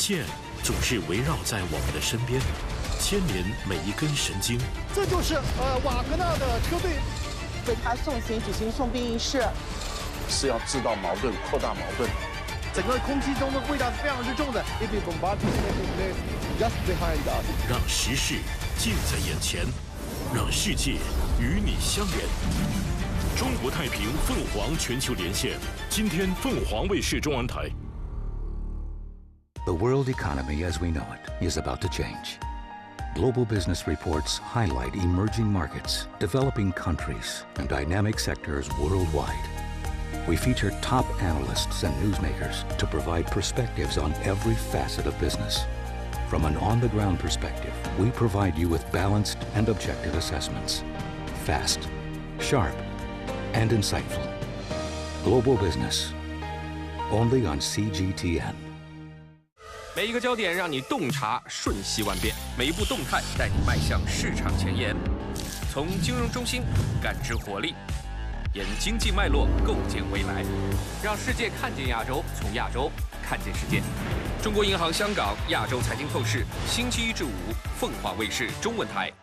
线总是围绕在我们的身边，牵连每一根神经。 这就是瓦格纳的车队为他送行举行送殡仪式， 是要制造矛盾、扩大矛盾。 整个空气中的味道是非常之重的。If the bombardment taking place just behind us， 让时事近在眼前，让世界与你相连。中国太平凤凰全球连线，今天凤凰卫视中文台。 The world economy as we know it is about to change. Global business reports highlight emerging markets, developing countries, and dynamic sectors worldwide. We feature top analysts and newsmakers to provide perspectives on every facet of business. From an on-the-ground perspective, we provide you with balanced and objective assessments. Fast, sharp, and insightful. Global business, only on CGTN. 每一个焦点让你洞察瞬息万变，每一步动态带你迈向市场前沿。从金融中心感知活力，沿经济脉络构建未来，让世界看见亚洲，从亚洲看见世界。中国银行香港亚洲财经透视，星期一至五，凤凰卫视中文台。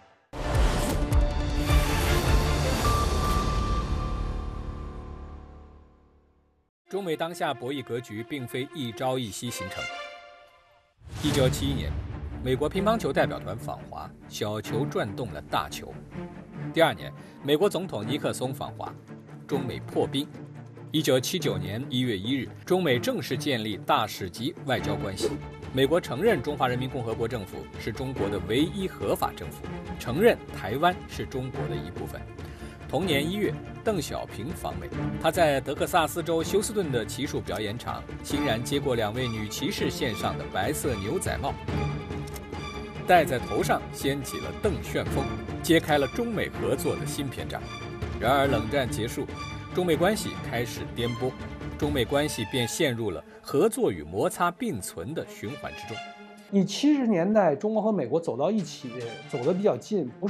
中美当下博弈格局并非一朝一夕形成。1971年，美国乒乓球代表团访华，小球转动了大球。第2年，美国总统尼克松访华，中美破冰。1979年1月1日，中美正式建立大使级外交关系。美国承认中华人民共和国政府是中国的唯一合法政府，承认台湾是中国的一部分。同年1月，邓小平访美，他在德克萨斯州休斯顿的骑术表演场欣然接过2位女骑士献上的白色牛仔帽，戴在头上掀起了邓旋风，揭开了中美合作的新篇章。然而冷战结束，中美关系开始颠簸，中美关系便陷入了合作与摩擦并存的循环之中。 以70年代中国和美国走到一起，走得比较近，不是